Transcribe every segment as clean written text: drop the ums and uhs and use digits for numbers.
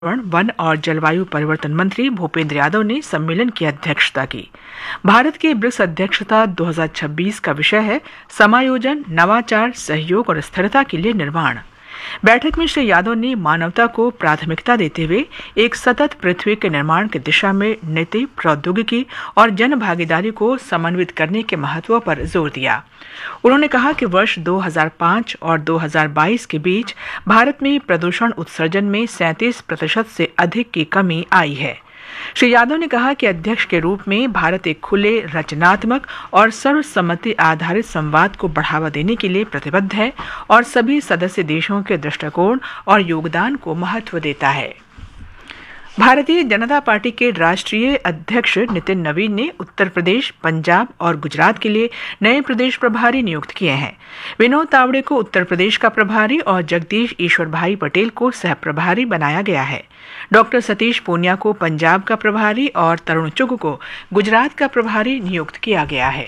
One और जलवायु परिवर्तन मंत्री भूपेंद्र यादव ने सम्मेलन की अध्यक्षता की। भारत के ब्रिक्स अध्यक्षता 2026 का विषय है समायोजन, नवाचार, सहयोग और स्थिरता के लिए निर्माण। बैठक में श्री यादव ने मानवता को प्राथमिकता देते हुए एक सतत पृथ्वी के निर्माण की दिशा में नीति, प्रौद्योगिकी और जन भागीदारी को समन्वित करने के महत्व पर जोर दिया। उन्होंने कहा कि वर्ष 2005 और 2022 के बीच भारत में प्रदूषण उत्सर्जन में 37% से अधिक की कमी आई है। श्री यादव ने कहा कि अध्यक्ष के रूप में भारत एक खुले, रचनात्मक और सर्वसम्मति आधारित संवाद को बढ़ावा देने के लिए प्रतिबद्ध है और सभी सदस्य देशों के दृष्टिकोण और योगदान को महत्व देता है। भारतीय जनता पार्टी के राष्ट्रीय अध्यक्ष नितिन नवीन ने उत्तर प्रदेश, पंजाब और गुजरात के लिए नए प्रदेश प्रभारी नियुक्त किए हैं। विनोद तावड़े को उत्तर प्रदेश का प्रभारी और जगदीश ईश्वर भाई पटेल को सह प्रभारी बनाया गया है। डॉक्टर सतीश पूनिया को पंजाब का प्रभारी और तरुण चुग को गुजरात का प्रभारी नियुक्त किया गया है।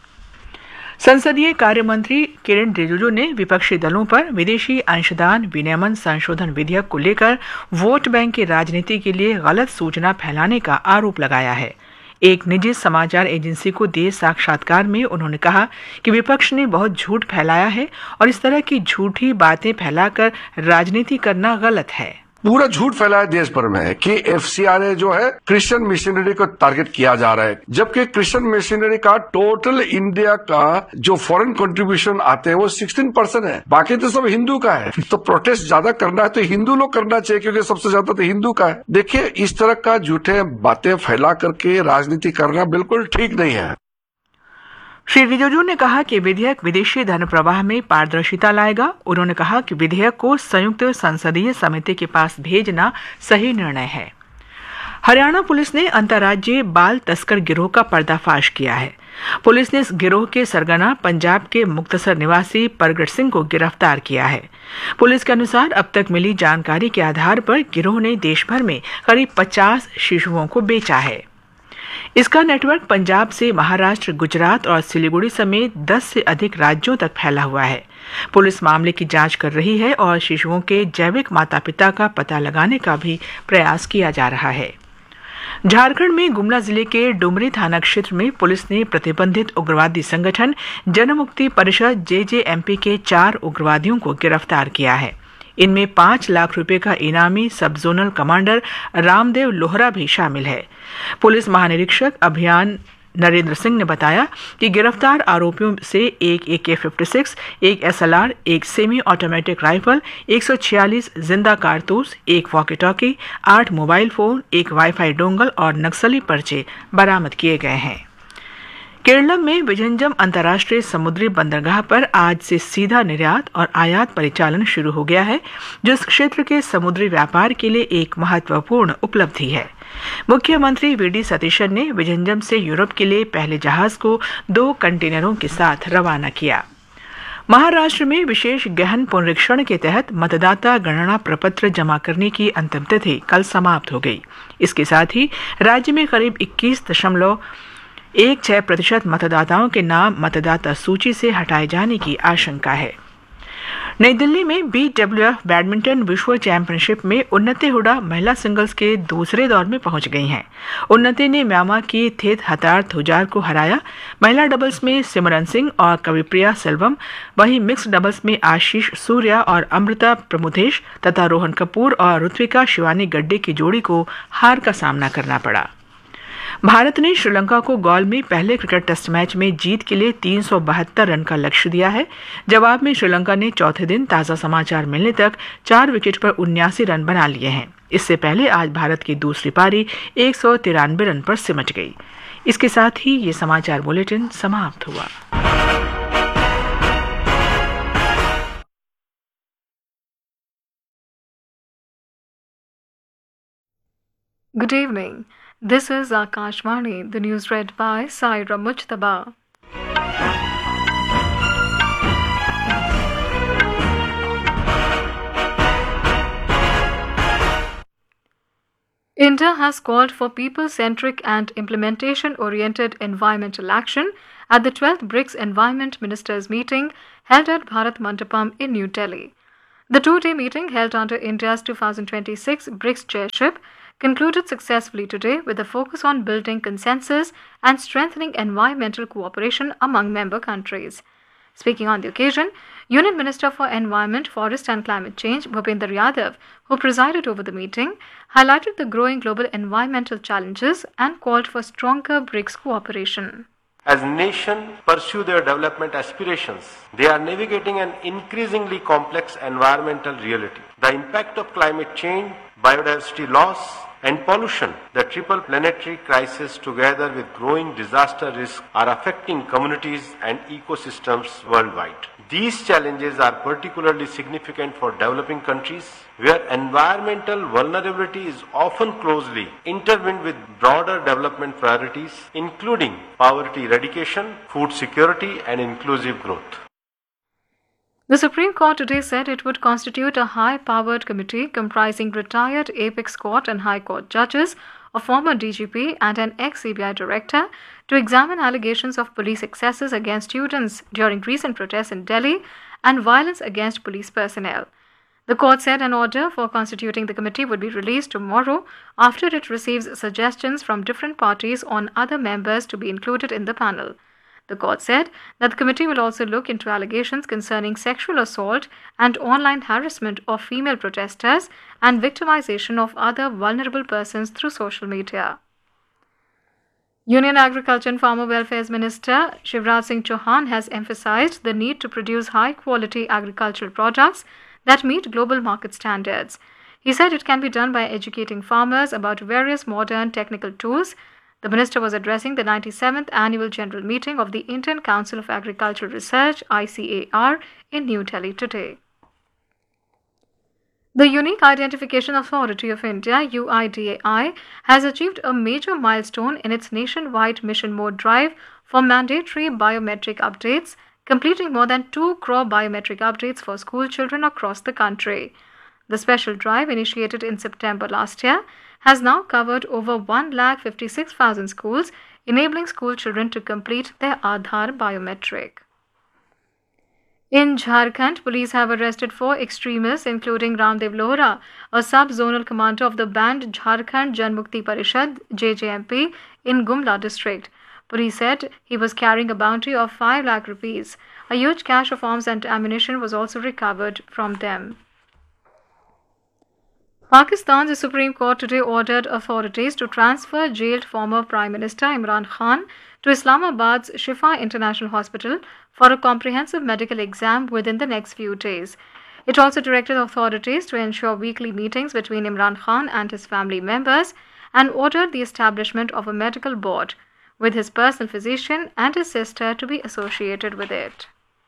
संसदीय कार्य मंत्री किरेन रिजिजू ने विपक्षी दलों पर विदेशी अंशदान विनियमन संशोधन विधेयक को लेकर वोट बैंक की राजनीति के लिए गलत सूचना फैलाने का आरोप लगाया है। एक निजी समाचार एजेंसी को दिए साक्षात्कार में उन्होंने कहा कि विपक्ष ने बहुत झूठ फैलाया है और इस तरह की झूठी बातें फैलाकर राजनीति करना गलत है। पूरा झूठ फैलाया देश भर में कि एफसीआरए जो है क्रिश्चियन मिशनरी को टारगेट किया जा रहा है, जबकि क्रिश्चियन मिशनरी का टोटल इंडिया का जो फॉरेन कंट्रीब्यूशन आते हैं वो 16% है, बाकी तो सब हिंदू का है। तो प्रोटेस्ट ज्यादा करना है तो हिंदू लोग करना चाहिए, क्योंकि सबसे ज्यादा तो हिंदू का है। देखिए, इस तरह का झूठे बातें फैला करके राजनीति करना बिल्कुल ठीक नहीं है। श्री रिजिजू ने कहा कि विधेयक विदेशी धन प्रवाह में पारदर्शिता लाएगा। उन्होंने कहा कि विधेयक को संयुक्त संसदीय समिति के पास भेजना सही निर्णय है। हरियाणा पुलिस ने अंतर्राज्यीय बाल तस्कर गिरोह का पर्दाफाश किया है। पुलिस ने इस गिरोह के सरगना पंजाब के मुक्तसर निवासी परगट सिंह को गिरफ्तार किया है। पुलिस के अनुसार अब तक मिली जानकारी के आधार पर गिरोह ने देश भर में करीब 50 शिशुओं को बेचा है। इसका नेटवर्क पंजाब से महाराष्ट्र, गुजरात और सिलीगुड़ी समेत 10 से अधिक राज्यों तक फैला हुआ है। पुलिस मामले की जांच कर रही है और शिशुओं के जैविक माता-पिता का पता लगाने का भी प्रयास किया जा रहा है। झारखंड में गुमला जिले के डुमरी थाना क्षेत्र में पुलिस ने प्रतिबंधित उग्रवादी संगठन जनमुक्ति परिषद जेजेएमपी के 4 उग्रवादियों को गिरफ्तार किया है। इनमें 5 लाख रुपए का इनामी सब जोनल कमांडर रामदेव लोहरा भी शामिल है। पुलिस महानिरीक्षक अभियान नरेंद्र सिंह ने बताया कि गिरफ्तार आरोपियों से एक AK-56, एक SLR, एक सेमी ऑटोमेटिक राइफल, 146 जिंदा कारतूस, एक वॉकी टॉकी, 8 मोबाइल फोन, एक वाईफाई डोंगल और नक्सली पर्चे बरामद किए गए हैं। केरलम में विजंजम अंतर्राष्ट्रीय समुद्री बंदरगाह पर आज से सीधा निर्यात और आयात परिचालन शुरू हो गया है, जो इस क्षेत्र के समुद्री व्यापार के लिए एक महत्वपूर्ण उपलब्धि है। मुख्यमंत्री VD सतीशन ने विजंजम से यूरोप के लिए पहले जहाज को 2 कंटेनरों के साथ रवाना किया। महाराष्ट्र में विशेष गहन पुनरीक्षण के तहत मतदाता गणना प्रपत्र जमा करने की अंतिम तिथि कल समाप्त हो गई। इसके साथ ही राज्य में करीब 21.16% मतदाताओं के नाम मतदाता सूची से हटाए जाने की आशंका है। नई दिल्ली में BWF बैडमिंटन विश्व चैंपियनशिप में उन्नति हुडा महिला सिंगल्स के दूसरे दौर में पहुंच गई हैं। उन्नति ने म्यांमार की थेत हतार थुजार को हराया। महिला डबल्स में सिमरन सिंह और कविप्रिया सेल्वम, वहीं मिक्स डबल्स में आशीष सूर्या और अमृता प्रमुदेश तथा रोहन कपूर और ऋत्विका शिवानी गड्डे की जोड़ी को हार का सामना करना पड़ा। भारत ने श्रीलंका को गॉल में पहले क्रिकेट टेस्ट मैच में जीत के लिए 372 रन का लक्ष्य दिया है। जवाब में श्रीलंका ने चौथे दिन ताज़ा समाचार मिलने तक 4 विकेट पर 79 रन बना लिए हैं। इससे पहले आज भारत की दूसरी पारी 193 रन पर सिमट गई। इसके साथ ही ये समाचार बुलेटिन समाप्त हुआ। Good evening. This is Akashvani, the news read by Saira Mujtaba. India has called for people-centric and implementation-oriented environmental action at the 12th BRICS Environment Ministers meeting held at Bharat Mandapam in New Delhi. The two-day meeting held under India's 2026 BRICS chairship concluded successfully today with a focus on building consensus and strengthening environmental cooperation among member countries. Speaking on the occasion, Union Minister for Environment, Forest and Climate Change, Bhupender Yadav, who presided over the meeting, highlighted the growing global environmental challenges and called for stronger BRICS cooperation. As nations pursue their development aspirations, they are navigating an increasingly complex environmental reality. The impact of climate change, biodiversity loss, and pollution, the triple planetary crisis together with growing disaster risk, are affecting communities and ecosystems worldwide. These challenges are particularly significant for developing countries, where environmental vulnerability is often closely intertwined with broader development priorities, including poverty eradication, food security, and inclusive growth. The Supreme Court today said it would constitute a high-powered committee comprising retired Apex Court and High Court judges, a former DGP and an ex-CBI director, to examine allegations of police excesses against students during recent protests in Delhi and violence against police personnel. The court said an order for constituting the committee would be released tomorrow after it receives suggestions from different parties on other members to be included in the panel. The court said that the committee will also look into allegations concerning sexual assault and online harassment of female protesters and victimization of other vulnerable persons through social media. Union Agriculture and Farmer Welfare Minister Shivraj Singh Chauhan has emphasized the need to produce high-quality agricultural products that meet global market standards. He said it can be done by educating farmers about various modern technical tools. The minister was addressing the 97th Annual General Meeting of the Indian Council of Agricultural Research (ICAR) in New Delhi today. The Unique Identification Authority of India (UIDAI) has achieved a major milestone in its nationwide mission mode drive for mandatory biometric updates, completing more than 2 crore biometric updates for school children across the country. The special drive, initiated in September last year, has now covered over 1,56,000 schools, enabling school children to complete their Aadhaar biometric. In Jharkhand, police have arrested 4 extremists, including Ramdev Lohra, a sub-zonal commander of the banned Jharkhand Janmukti Parishad (JJMP) in Gumla district. Police said he was carrying a bounty of 5 lakh rupees. A huge cache of arms and ammunition was also recovered from them. Pakistan's Supreme Court today ordered authorities to transfer jailed former Prime Minister Imran Khan to Islamabad's Shifa International Hospital for a comprehensive medical exam within the next few days. It also directed authorities to ensure weekly meetings between Imran Khan and his family members and ordered the establishment of a medical board, with his personal physician and his sister to be associated with it.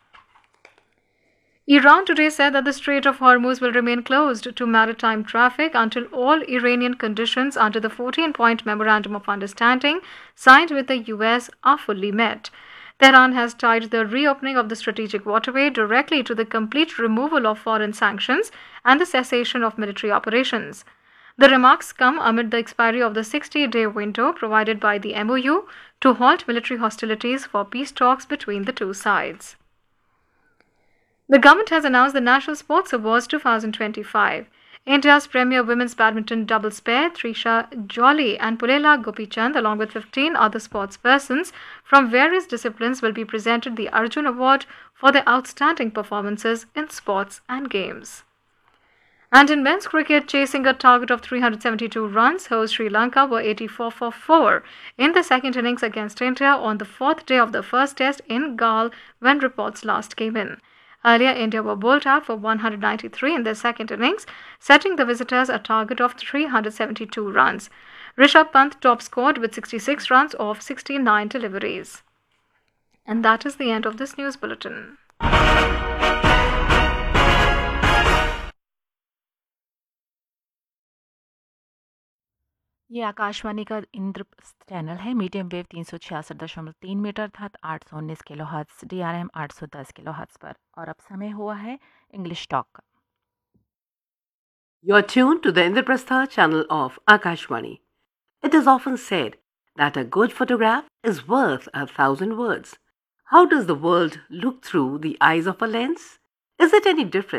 Iran today said that the Strait of Hormuz will remain closed to maritime traffic until all Iranian conditions under the 14-point Memorandum of Understanding signed with the US are fully met. Tehran has tied the reopening of the strategic waterway directly to the complete removal of foreign sanctions and the cessation of military operations. The remarks come amid the expiry of the 60-day window provided by the MOU to halt military hostilities for peace talks between the two sides. The government has announced the National Sports Awards 2025. India's premier women's badminton doubles pair, Trisha Jolly and Pulela Gopichand, along with 15 other sportspersons from various disciplines, will be presented the Arjun Award for their outstanding performances in sports and games. And in men's cricket, chasing a target of 372 runs, host Sri Lanka were 84 for 4 in the second innings against India on the 4th day of the first test in Galle when reports last came in. Earlier, India were bowled out for 193 in their second innings, setting the visitors a target of 372 runs. Rishabh Pant top scored with 66 runs off 69 deliveries. And that is the end of this news bulletin. ये आकाशवाणी का Indraprastha channel है। Medium wave 366.3 metre अर्थात 819 kilo hertz, DRM 810 kilo hertz पर। और अब समय हुआ है इंग्लिश टॉक का। You're tuned to the Indraprastha channel of Akashvani. It is often said that a good photograph is worth 1,000 words. How does the world look through the eyes of a lens? Is it any different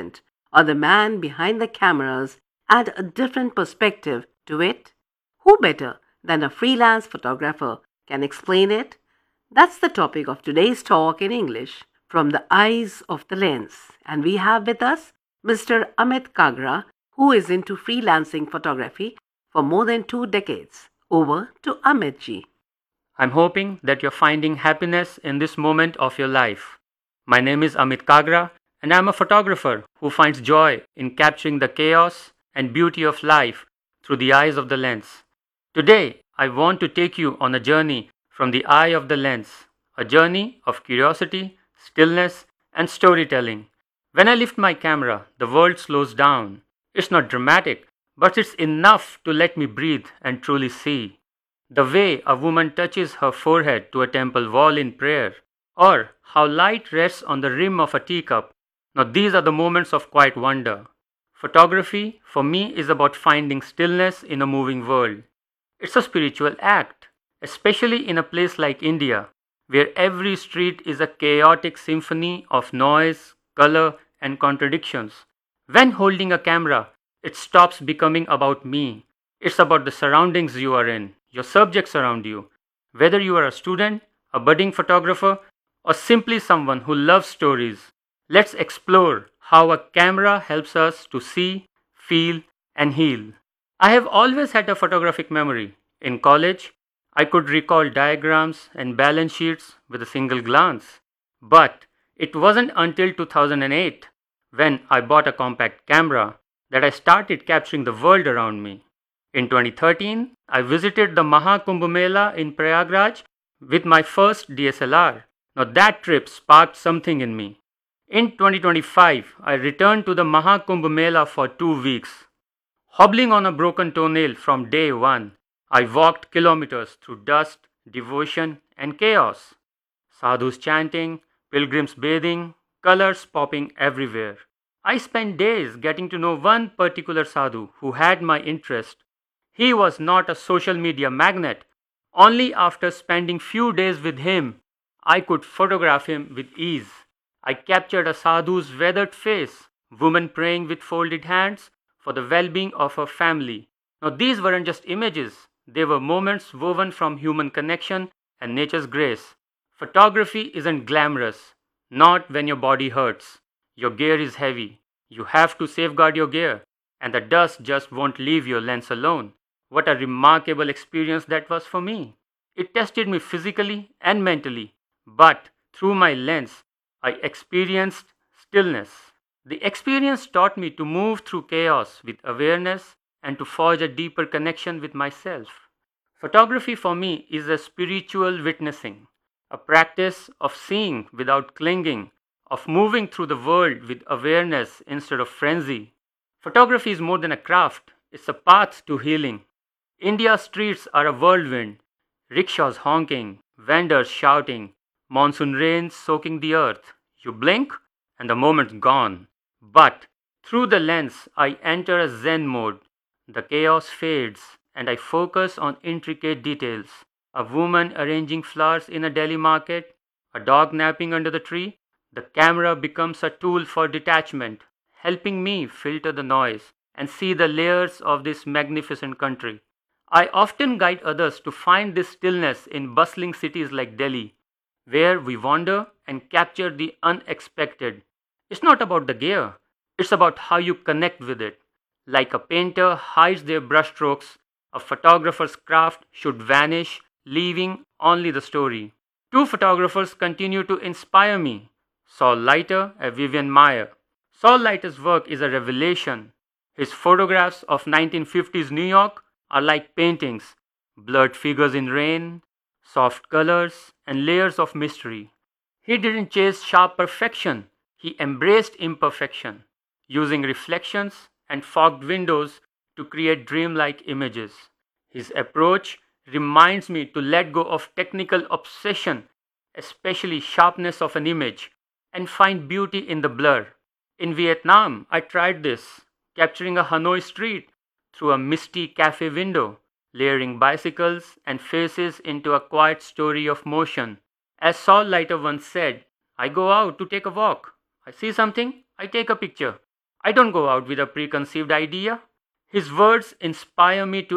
or the man behind the cameras add a different perspective to it? Who better than a freelance photographer can explain it? That's the topic of today's talk in English, From the Eyes of the Lens. And we have with us Mr. Amit Kagra, who is into freelancing photography for more than 2 decades. Over to Amit ji. I'm hoping that you're finding happiness in this moment of your life. My name is Amit Kagra, and I'm a photographer who finds joy in capturing the chaos and beauty of life through the eyes of the lens. Today, I want to take you on a journey from the eye of the lens, a journey of curiosity, stillness, and storytelling. When I lift my camera, the world slows down. It's not dramatic, but it's enough to let me breathe and truly see. The way a woman touches her forehead to a temple wall in prayer, or how light rests on the rim of a teacup. Now these are the moments of quiet wonder. Photography, for me, is about finding stillness in a moving world. It's a spiritual act, especially in a place like India, where every street is a chaotic symphony of noise, color, and contradictions. When holding a camera, it stops becoming about me. It's about the surroundings you are in, your subjects around you. Whether you are a student, a budding photographer, or simply someone who loves stories, let's explore how a camera helps us to see, feel, and heal. I have always had a photographic memory. In college, I could recall diagrams and balance sheets with a single glance. But it wasn't until 2008, when I bought a compact camera, that I started capturing the world around me. In 2013, I visited the Mahakumbh Mela in Prayagraj with my first DSLR. Now that trip sparked something in me. In 2025, I returned to the Mahakumbh Mela for 2 weeks. Hobbling on a broken toenail from day one, I walked kilometers through dust, devotion, and chaos. Sadhus chanting, pilgrims bathing, colors popping everywhere. I spent days getting to know one particular sadhu who had my interest. He was not a social media magnate. Only after spending few days with him, I could photograph him with ease. I captured a sadhu's weathered face, woman praying with folded hands for the well-being of her family. Now these weren't just images, they were moments woven from human connection and nature's grace. Photography isn't glamorous, not when your body hurts. Your gear is heavy. You have to safeguard your gear, and the dust just won't leave your lens alone. What a remarkable experience that was for me. It tested me physically and mentally, but through my lens, I experienced stillness. The experience taught me to move through chaos with awareness and to forge a deeper connection with myself. Photography for me is a spiritual witnessing, a practice of seeing without clinging, of moving through the world with awareness instead of frenzy. Photography is more than a craft, it's a path to healing. India's streets are a whirlwind, rickshaws honking, vendors shouting, monsoon rains soaking the earth. You blink and the moment's gone. But through the lens, I enter a Zen mode. The chaos fades and I focus on intricate details. A woman arranging flowers in a Delhi market, a dog napping under the tree. The camera becomes a tool for detachment, helping me filter the noise and see the layers of this magnificent country. I often guide others to find this stillness in bustling cities like Delhi, where we wander and capture the unexpected. It's not about the gear, it's about how you connect with it. Like a painter hides their brushstrokes, a photographer's craft should vanish, leaving only the story. 2 photographers continue to inspire me, Saul Leiter and Vivian Maier. Saul Leiter's work is a revelation. His photographs of 1950s New York are like paintings, blurred figures in rain, soft colors, and layers of mystery. He didn't chase sharp perfection, he embraced imperfection, using reflections and fogged windows to create dreamlike images. His approach reminds me to let go of technical obsession, especially sharpness of an image, and find beauty in the blur. In Vietnam, I tried this, capturing a Hanoi street through a misty cafe window, layering bicycles and faces into a quiet story of motion. As Saul Leiter once said, I go out to take a walk. I see something, I take a picture. I don't go out with a preconceived idea. His words inspire me to